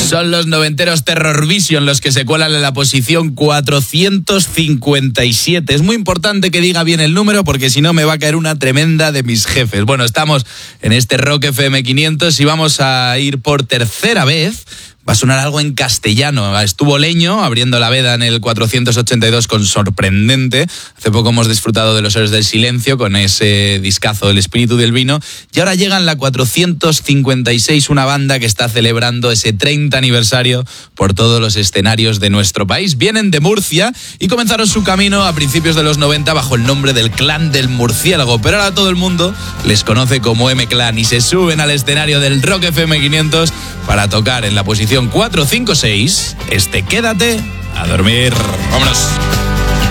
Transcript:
Son los noventeros Terror Vision los que se cuelan en la posición 457. Es muy importante que diga bien el número porque si no me va a caer una tremenda de mis jefes. Bueno, estamos en este Rock FM 500 y vamos a ir por tercera vez. Va a sonar algo en castellano. Estuvo Leño abriendo la veda en el 482 con Sorprendente. Hace poco hemos disfrutado de Los Héroes del Silencio con ese discazo El Espíritu del Vino. Y ahora llega en la 456 una banda que está celebrando ese 30 aniversario por todos los escenarios de nuestro país. Vienen de Murcia y comenzaron su camino a principios de los 90 bajo el nombre del Clan del Murciélago. Pero ahora todo el mundo les conoce como M-Clan y se suben al escenario del Rock FM 500 para tocar en la posición 456, Quédate a dormir. Vámonos.